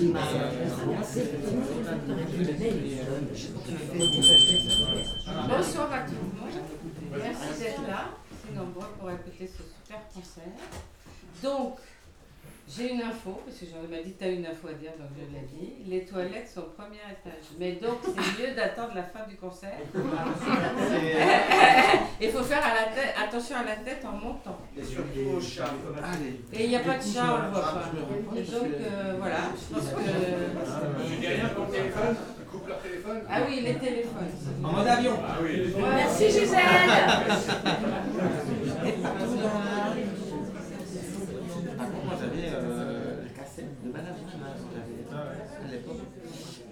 Bonsoir à tout le monde. Merci d'être là, si nombreux pour écouter ce super concert. Donc, j'ai une info, parce que Jean m'a dit tu as une info à dire, donc je l'ai dit. Les toilettes sont au premier étage. Mais donc, c'est mieux d'attendre la fin du concert. Il faut faire attention à la tête en montant. Et surtout au chat. Et il n'y a pas de chat, on ne le voit pas. Et donc, voilà, je pense que... Je dis rien pour le téléphone. Ils coupent leur téléphone. Ah oui, les téléphones. En mode avion. Ah oui. Ouais. Merci Gisèle. Moi j'avais la cassette de Banane à l'époque.